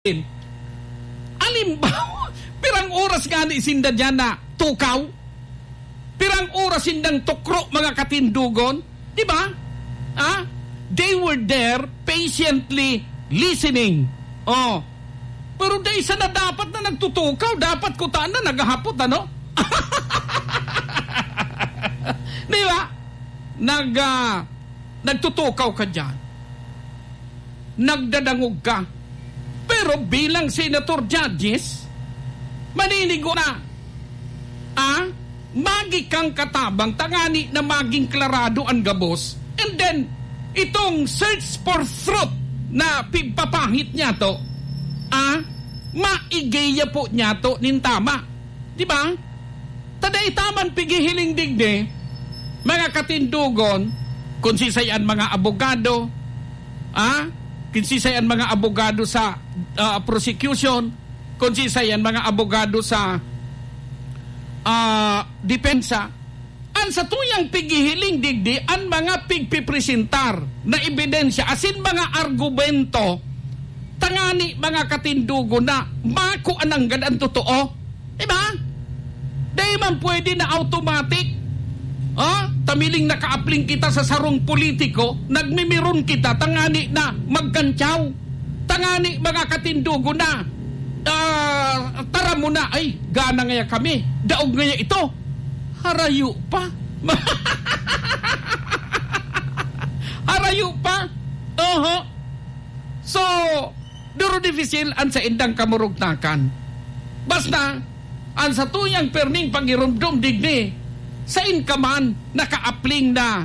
Alimbawa, pirang oras nga ni isinda dyan na tukaw, pirang oras sindang tukro mga katindugon, di ba? They were there patiently listening. Pero da isa na dapat na nagtutukaw, dapat kutaan na naghahapot, ano? Di ba? Nagtutukaw ka dyan. Nagdadangog ka. Pero bilang senator judges, maninigo na. Magi kang katabang, tangani na maging klarado ang gabos. And then, itong search for truth na pipapahit niya to, maigeya po niya to nintama. Di ba? Taday taman pigihiling digde, mga katindugon, kung sisayan mga abogado, kung sisayan mga abogado sa prosecution, kung sisayan mga abogado sa depensa, ang sa tuyang pigihiling digdi, ang mga pigpipresentar na ebidensya, asin mga argumento, tangani mga katindugo na mako ananggad ang totoo. Diba? Dahil man pwede na automatic, tamiling nakaapling kita sa sarong politiko, nagmimiron kita, tangani na magkantsaw, tangani mga katindugo na, tara mo na, ay, gana ngaya kami, daog ngaya ito, harayo pa. Harayo pa. So, duro difficile ang sa indang kamurugnakan. Basta, ang sa tuyang perning pangirumdum digni, sa inkaman, nakaapling na,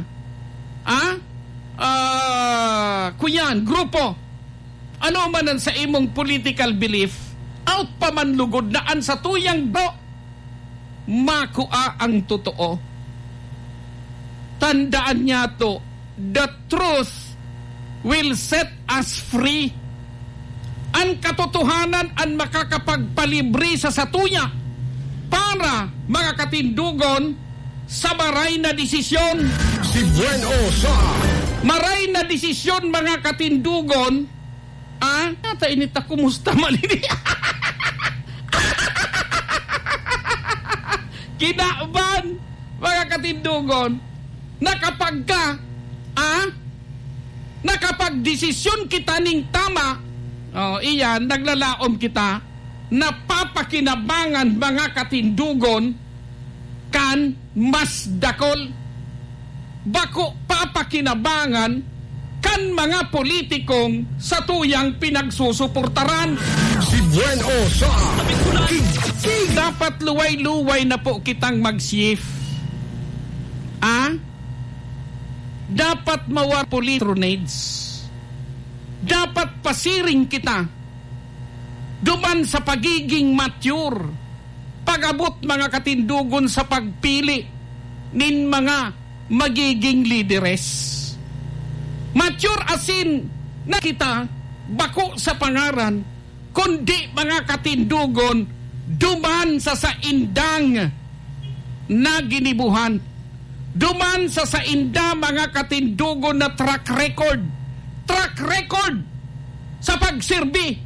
kuyan, grupo, ano man ang sa imong political belief, out pa man lugod na ang sa tuyang makua ang totoo. Tandaan niya to, the truth will set us free. Ang katotohanan ang makakapagpalibre sa satuya para mga katindugon sa maray na desisyon. Si Bueno sa maray na desisyon mga katindugon. Nata inita kumusta malini. Kinaban mga katindugon na kapag ka nakapag-desisyon kita ning tama, iyan, naglalaom kita, napapakinabangan mga katindugon kan mas dakol. Bako papakinabangan kan mga politikong sa tuyang pinagsusuportaran. Si Bueno sa dapat luway-luway na po kitang mag-shift. Dapat mawar politronades. Dapat pasiring kita. Duman sa pagiging mature. Pag-abot mga katindugon sa pagpili nin mga magiging lideres. Mature asin na kita bako sa pangaran, kundi mga katindugon duman sa saindang na ginibuhan. Duman sa sainda mga katindugon na track record sa pagserbi.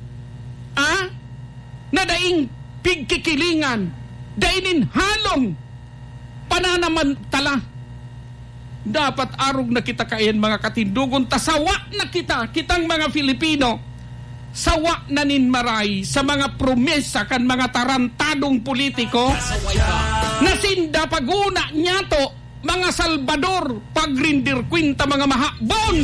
Na daing pigkikilingan, dainin halong pananamantala. Dapat arog na kita kayan mga katindugon, tasawa na kitang mga Filipino, sawa na ninmaray sa mga promesa kan mga tarantadong politiko, nasinda paguna niya to, mga Salvador, pagrindir kwinta mga mahabon.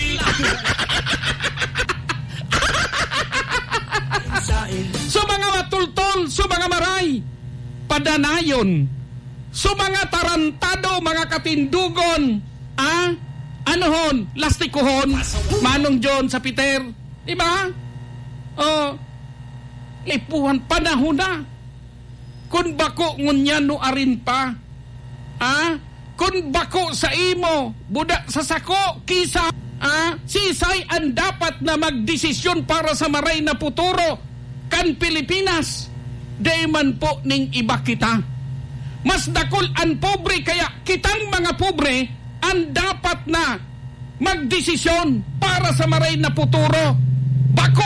So mga matultol, so mga maray, padanayon, so mga tarantado, mga katindugon, anohon, lastikohon, Manong John sa Peter, diba? Lipuhan, panahon na. Kung bako ngunyano arin pa, kung bako sa imo, budak sa sako, kisa, sisay ang dapat na magdesisyon para sa maray na puturo, kan Pilipinas, dayman po ning iba kita. Mas dakol ang pobre, kaya kitang mga pobre, ang dapat na magdesisyon para sa maray na puturo. Bako